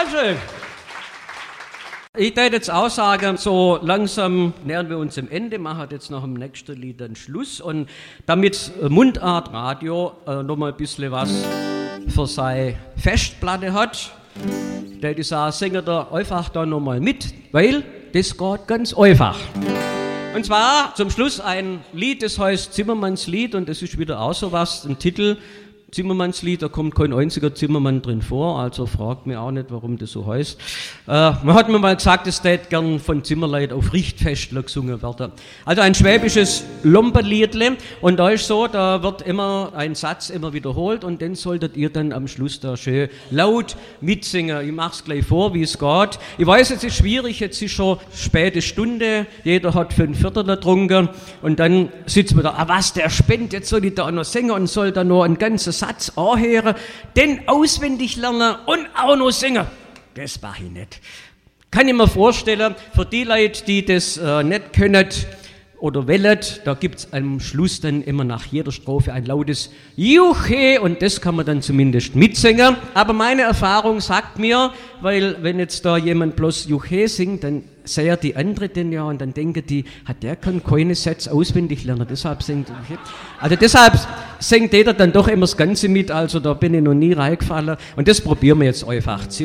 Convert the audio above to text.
Dankeschön. Ich würde jetzt auch sagen, so langsam nähern wir uns dem Ende, machen jetzt noch im nächsten Lied den Schluss. Und damit Mundart Radio nochmal ein bisschen was für seine Festplatte hat, würde ich sagen, singt er einfach da nochmal mit, weil das geht ganz einfach. Und zwar zum Schluss ein Lied, das heißt Zimmermannslied, und das ist wieder auch so was, ein Titel, Zimmermannslied, da kommt kein einziger Zimmermann drin vor, also fragt mich auch nicht, warum das so heißt. Man hat mir mal gesagt, es hätte gern von Zimmerleit auf Richtfestler gesungen werden. Also ein schwäbisches Lomperliedle, und da ist so, da wird immer ein Satz immer wiederholt und den solltet ihr dann am Schluss da schön laut mitsingen. Ich mach's gleich vor, wie es geht. Ich weiß, es ist schwierig, jetzt ist schon späte Stunde, jeder hat 5 Viertel getrunken und dann sitzt man da, was, der spinnt, jetzt soll ich da noch singen und soll da noch ein ganzes Satz anhören, den auswendig lernen und auch noch singen. Das mache ich nicht. Kann ich mir vorstellen, für die Leute, die das nicht können oder wollen, da gibt es am Schluss dann immer nach jeder Strophe ein lautes Juche, und das kann man dann zumindest mitsingen. Aber meine Erfahrung sagt mir, weil wenn jetzt da jemand bloß Juche singt, dann sehen die andere den ja und dann denken die, der kann keine Sätze auswendig lernen, deshalb singt er. Also deshalb singt jeder dann doch immer das Ganze mit, also da bin ich noch nie reingefallen und das probieren wir jetzt einfach.